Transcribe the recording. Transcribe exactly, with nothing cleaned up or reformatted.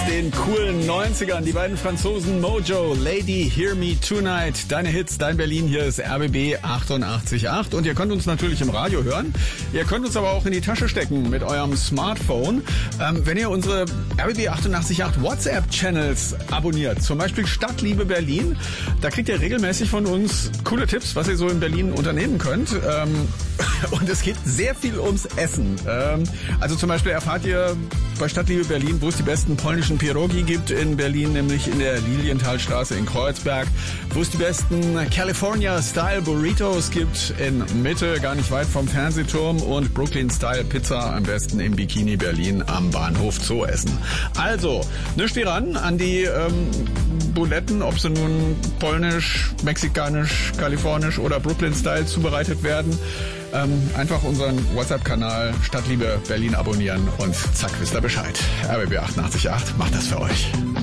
den coolen neunzigern. Die beiden Franzosen Mojo, Lady, Hear Me Tonight. Deine Hits, dein Berlin. Hier ist R B B achtundachtzig Komma acht. Und ihr könnt uns natürlich im Radio hören. Ihr könnt uns aber auch in die Tasche stecken mit eurem Smartphone. Ähm, wenn ihr unsere R B B achtundachtzig Komma acht WhatsApp-Channels abonniert, zum Beispiel Stadtliebe Berlin, da kriegt ihr regelmäßig von uns coole Tipps, was ihr so in Berlin unternehmen könnt. Ähm, und es geht sehr viel ums Essen. Ähm, also zum Beispiel erfahrt ihr bei Stadtliebe Berlin, wo es die besten polnischen Pierogi gibt in Berlin, nämlich in der Lilienthalstraße in Kreuzberg, wo es die besten California-Style-Burritos gibt in Mitte, gar nicht weit vom Fernsehturm, und Brooklyn-Style-Pizza am besten im Bikini Berlin am Bahnhof Zoo essen. Also, nischt ihr ran an die ähm, Buletten, ob sie nun polnisch, mexikanisch, kalifornisch oder Brooklyn-Style zubereitet werden. Ähm, einfach unseren WhatsApp-Kanal Stadtliebe Berlin abonnieren und zack, wisst ihr Bescheid. R B B achtundachtzig Komma acht macht das für euch.